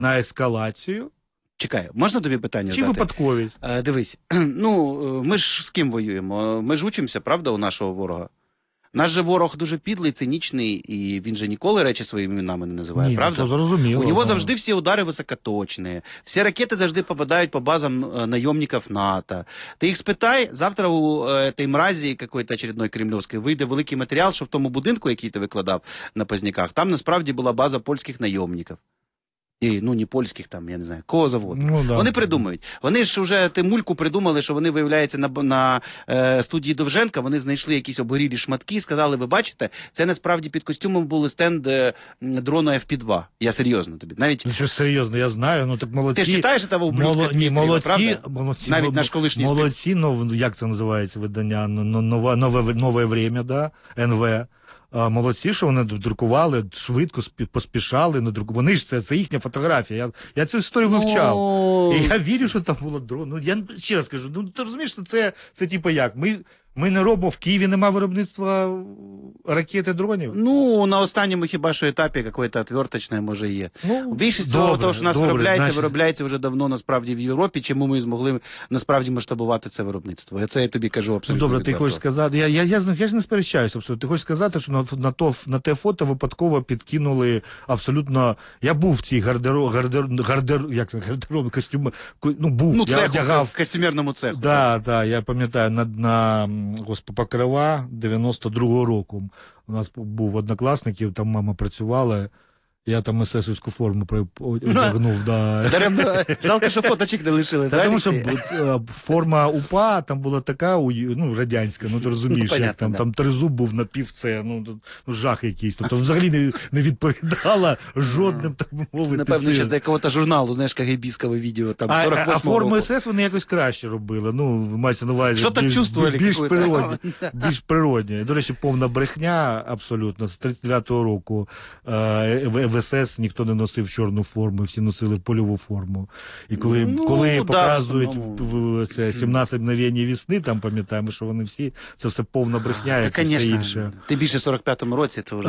на ескалацію? Чекай, можна тобі питання Чи задати? випадковість? Дивись, ми ж з ким воюємо? Ми ж учимося, правда, у нашого ворога? Наш же ворог дуже підлий, цинічний, і він же ніколи речі своїми іменами не називає, Ні, правда? то зрозуміло. У нього завжди всі удари високоточні, всі ракети завжди попадають по базам найомників НАТО. Ти їх спитай, завтра у этой мразі якоїсь очередної кремлівської вийде великий матеріал, що в тому будинку, який ти викладав на Позняках, там насправді була база польських найомників. І, не польських там, я не знаю, кого заводу. Да. Вони придумують. Вони ж вже мульку придумали, що вони, виявляється, на студії Довженка, вони знайшли якісь обгорілі шматки, сказали, ви бачите, це насправді під костюмом був стенд дрону FP2. Я серйозно тобі. Навіть... Ну, що серйозно, я знаю, так молодці. Ти ж читаєш того ублюдка Дмитрієва, молодці, навіть наш колишній молодці, як це називається видання? Нове время, да? НВ. Молодці, що вони друкували, швидко поспішали, вони ж це їхня фотографія. Я цю історію вивчав. І я вірю, що там було дрон. Я ще раз кажу, ти розумієш, що це типу як? Ми не робимо, в Києві нема виробництва ракети дронів? На останньому хіба що етапі якесь отверточне може є. Більшість того, що у нас виробляється вже давно насправді в Європі, чому ми змогли насправді масштабувати це виробництво. Це я тобі кажу абсолютно добре, ти хочеш сказати, я ж не сперечаюся абсолютно. Ти хочеш сказати, що на те фото випадково підкинули абсолютно, я був в цій гардеробі, костюмі, був, я одягав. В костюмерному цеху. Так, я пам'ятаю, на Покрова 92-го року. У нас був однокласників, там мама працювала, я там есесівську форму одягнув. Даремно, жалко, що фоточок не лишилось. Тому що форма УПА там була така, радянська, ти розумієш, як там тризуб був це, жах якийсь. Тобто взагалі не відповідала жодним, так би мовити. Напевно, ще з якогось журналу, знаєш, КГБського відео, там 48-го року. А форму СС вони якось краще робили, мається на увазі. Що так чувствували? Більш природні. До речі, повна брехня абсолютно. З 39-го року в СС ніхто не носив чорну форму, всі носили польову форму. І коли показують 17 мгновень весни, там пам'ятаємо, що вони всі, це все повна брехня, як і все інше. Ти більше в 45-му році, це вже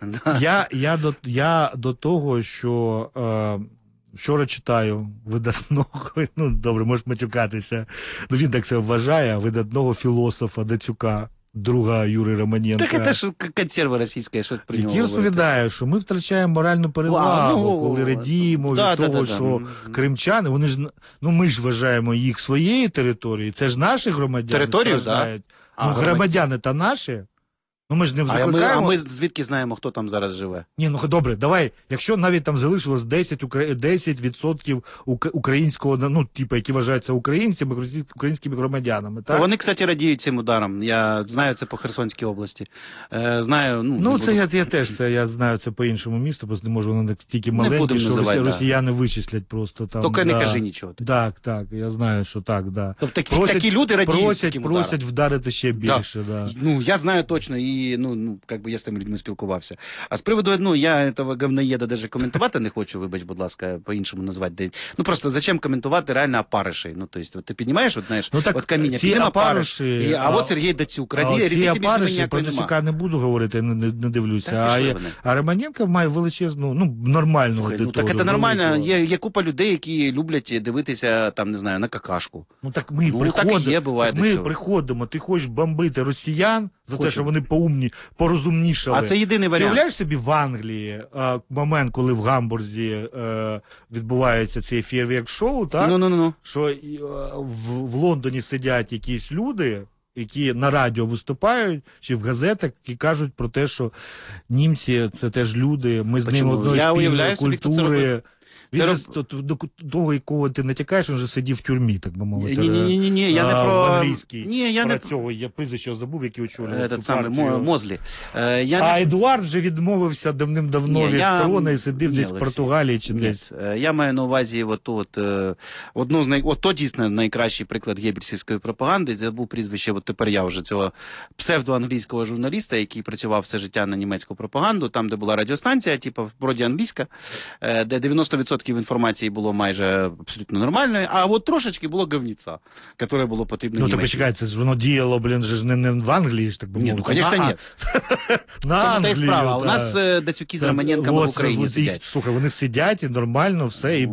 я до того, що вчора читаю видатного, добре, можеш матюкатися, він так це вважає, видатного філософа Дацюка, друга Юрія Романенка. Так це ж консерва російська, що про нього який розповідає, що ми втрачаємо моральну перевагу, коли радіємо від того, що кримчани, вони ж, ми ж вважаємо їх своєю територією, це ж наші громадяни страждають. Громадяни та наші. Ми ж не закликаємо. А ми звідки знаємо, хто там зараз живе? Добре, давай, якщо навіть там залишилось 10% українського, які вважаються українцями, українськими громадянами, так? То вони, кстати, радіють цим ударом. Я знаю це по Херсонській області. Знаю, я теж я знаю це по іншому місту, просто не можу, воно настільки маленьке, що росіяни вичислять просто там. Тільки не кажи нічого. Так, я знаю, що так, да. Тобто такі люди радіють цим ударом. Просять вдарити ще більше, да. Я знаю точно, і я з тими людьми спілкувався. А з приводу, я этого говноєда даже коментувати не хочу, вибач, будь ласка, по-іншому назвати. Просто зачем коментувати реально опаришей? Тобто, ти піднімаєш, от каміння, підніма опариш, а от Сергій Дацюк, ці опариші, про Дацюка не буду говорити, не дивлюся, а Романенко має величезну, нормальну аудиторію. Так це нормально, є купа людей, які люблять дивитися, там, не знаю, на какашку. Так ми приходимо, ти хочеш бомбити росіян за те, що вони порозумнішали. А це єдиний варіант. Ти уявляєш собі в Англії момент, коли в Гамбурзі відбувається цей фєєрверк-шоу, так? Що в Лондоні сидять якісь люди, які на радіо виступають, чи в газетах, і кажуть про те, що німці – це теж люди, ми з ними одної спільної культури. Він же до того, якого ти натякаєш, він вже сидів в тюрмі, так би мовити. Ні, я не про... В англійській. Я цього, я прізвище забув, який очолював цю партію. Мозлі. А Едуард вже відмовився давним-давно від трона і сидів десь в Португалії чи десь. Я маю на увазі то дійсно найкращий приклад геббельсівської пропаганди. Це був прізвище, тепер я вже цього псевдоанглійського журналіста, який працював все життя на німецьку пропаганду, там, де була радіостанція, вроді англійська, де 90% 90% інформації було майже абсолютно нормальною, а от трошечки було говніця, яке було потрібно Ну, Німеччині. то почекай, це ж воно діяло, блін, же ж не в Англії, ж так би Ні, мовити. ну, звісно, ні. На Та й Англію, справа. У та. нас Дацюки з Так, Романенками в от, Україні і, сидять. слухай, вони сидять і нормально все, і